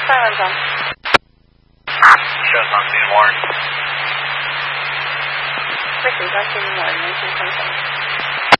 Silence on. Shows on being warned. Ricky, that's being warned. 1927.